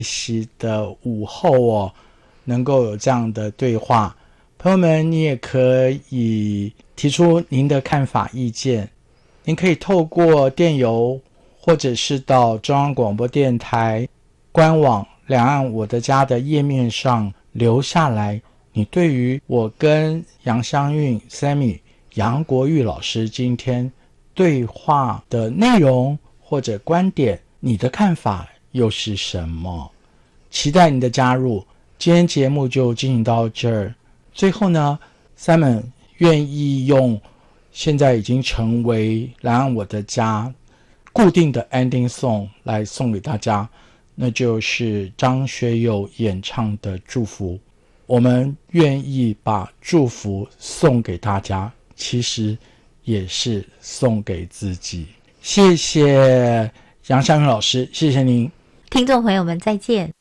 喜的午后能够有这样的对话。朋友们，你也可以提出您的看法意见，您可以透过电邮或者是到中央广播电台官网两岸我的家的页面上留下来你对于我跟杨香韵 Sammy 杨国玉老师今天对话的内容或者观点，你的看法又是什么？期待你的加入。今天节目就进行到这儿。最后呢 Simon 愿意用现在已经成为两岸我的家固定的 ending song 来送给大家，那就是张学友演唱的祝福。我们愿意把祝福送给大家，其实也是送给自己。谢谢杨香韵老师，谢谢您。 听众朋友们再见。